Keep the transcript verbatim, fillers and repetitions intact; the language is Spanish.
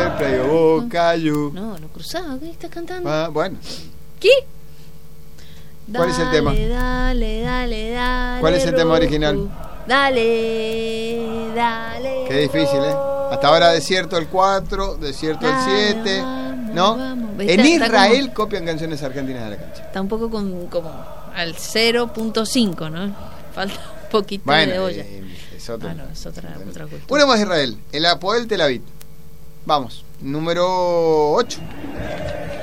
Play Boca, you. No, lo cruzado, ¿qué estás cantando? Ah, bueno. ¿Qué? ¿Cuál es el tema? Dale, dale, dale, dale. ¿Cuál es el tema Roku. original? Dale, dale. Qué difícil, ¿eh? Hasta ahora Desierto el cuatro, Desierto el siete, ¿no? Vamos. En Está- está Israel como- copian canciones argentinas de la cancha. Está un poco con, como al cero punto cinco, ¿no? Falta un poquito Bueno, de olla. eh, es otro. Ah, no, es otra, otra cultura. Una más de Israel, el Apoel Tel Aviv. Vamos, número ocho.